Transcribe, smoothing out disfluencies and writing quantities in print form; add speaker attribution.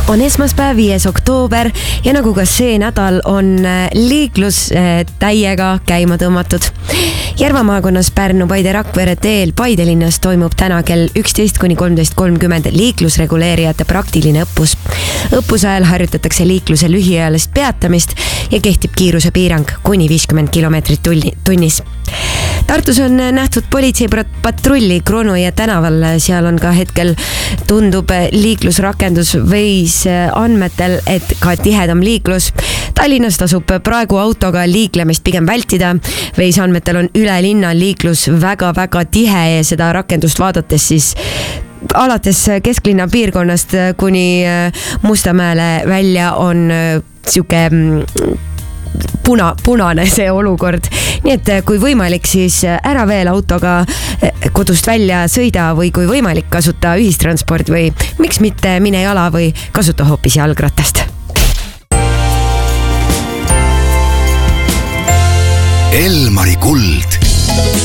Speaker 1: On esmaspäev, 5. oktoober ja nagu ka see nädal on liiklus täiega käima tõmmatud. Järva maakonnas Pärnu, Paide, Rakvere teel Paide linnas toimub täna kell 11 kuni 13.30 liiklusreguleerijate praktiline õppus. Õppuse ajal harjutatakse liikluse lühiajalist peatamist ja kehtib kiirusepiirang kuni 50 kilomeetrit tunnis. Tartus on nähtud politseipatrulli Kroonujõe tänaval, seal on ka hetkel tundub liiklusrakendus Veis andmetel, et ka tihedam liiklus. Tallinnas tasub praegu autoga liiklemist pigem vältida. Veis andmetel on üle linna liiklus väga-väga tihe ja seda rakendust vaadates siis alates kesklinna piirkonnast kuni Mustamäele välja on siuke punane see olukord. Nii et kui võimalik, siis ära veel autoga kodust välja sõida või kui võimalik, kasuta ühistransport või miks mitte mine jala või kasuta hoopis jalgratast.
Speaker 2: Elmari kuld.